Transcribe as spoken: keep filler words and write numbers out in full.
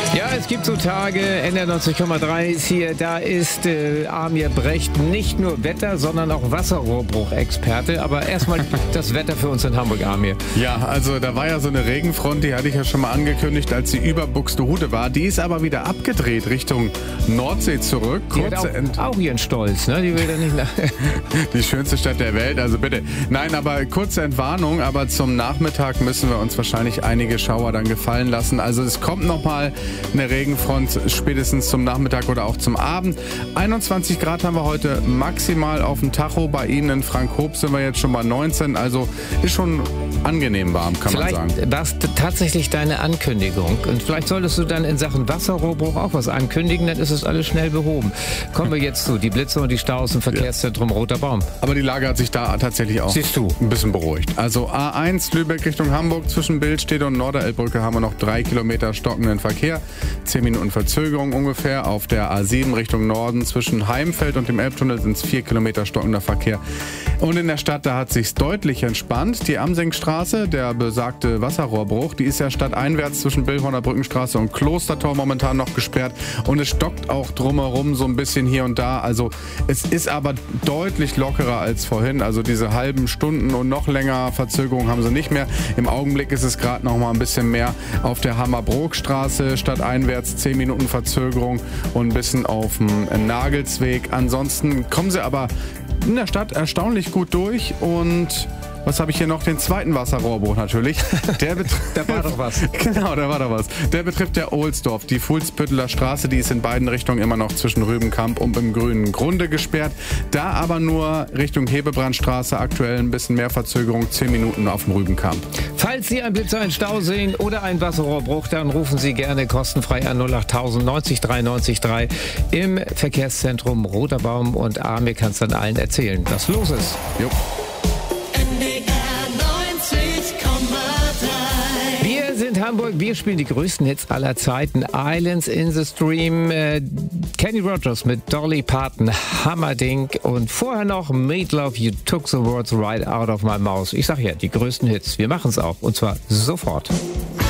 Ja, es gibt so Tage, N R neunzig Komma drei ist hier, da ist äh, Amir Brecht nicht nur Wetter, sondern auch Wasserrohrbruchexperte. Aber erstmal das Wetter für uns in Hamburg, Amir. Ja, also da war ja so eine Regenfront, die hatte ich ja schon mal angekündigt, als sie über Buxtehude war. Die ist aber wieder abgedreht Richtung Nordsee zurück. Die hat auch, auch ihren Stolz, ne? Die will da nicht nach. Die schönste Stadt der Welt, also bitte. Nein, aber kurze Entwarnung, aber zum Nachmittag müssen wir uns wahrscheinlich einige Schauer dann gefallen lassen. Also es kommt nochmal eine Regenfront spätestens zum Nachmittag oder auch zum Abend. einundzwanzig Grad haben wir heute maximal auf dem Tacho. Bei Ihnen in Frankhof sind wir jetzt schon bei neunzehn. Also ist schon angenehm warm, kann vielleicht man sagen. Vielleicht war es tatsächlich deine Ankündigung. Und vielleicht solltest du dann in Sachen Wasserrohrbruch auch was ankündigen, dann ist es alles schnell behoben. Kommen wir jetzt zu. Die Blitze und die Staus im Verkehrszentrum Roter Baum. Aber die Lage hat sich da tatsächlich auch Siehst du. ein bisschen beruhigt. Also A eins Lübeck Richtung Hamburg zwischen Bildstedt und Norderelbbrücke haben wir noch drei Kilometer stockenden Verkehr. Zehn Minuten Verzögerung ungefähr. Auf der A sieben Richtung Norden zwischen Heimfeld und dem Elbtunnel sind es vier Kilometer stockender Verkehr. Und in der Stadt, da hat sich's deutlich entspannt. Die Amsingstraße, der besagte Wasserrohrbruch, die ist ja stadteinwärts zwischen Billhorner Brückenstraße und Klostertor momentan noch gesperrt. Und es stockt auch drumherum so ein bisschen hier und da. Also es ist aber deutlich lockerer als vorhin. Also diese halben Stunden und noch länger Verzögerung haben sie nicht mehr. Im Augenblick ist es gerade noch mal ein bisschen mehr auf der Hammer-Brook-Straße, stadteinwärts zehn Minuten Verzögerung und ein bisschen auf dem Nagelsweg. Ansonsten kommen sie aber in der Stadt erstaunlich gut durch. Und was habe ich hier noch? Den zweiten Wasserrohrbruch natürlich. Der betrifft, da war doch was. Genau, da war doch was. Der betrifft der Ohlsdorf. Die Fuhlspütteler Straße, die ist in beiden Richtungen immer noch zwischen Rübenkamp und im grünen Grunde gesperrt. Da aber nur Richtung Hebebrandstraße aktuell ein bisschen mehr Verzögerung, zehn Minuten auf dem Rübenkamp. Falls Sie ein Blitzer, einen Stau sehen oder einen Wasserrohrbruch, dann rufen Sie gerne kostenfrei an null acht null null neunzig drei neunzig drei im Verkehrszentrum Roter Baum, und Amir kann es dann allen erzählen, was los ist. Jo. Wir sind Hamburg, wir spielen die größten Hits aller Zeiten. Islands in the Stream, äh, Kenny Rogers mit Dolly Parton, Hammerding, und vorher noch Meat Love, You Took the Words Right Out of My Mouth. Ich sag ja, die größten Hits, wir machen es auch, und zwar sofort.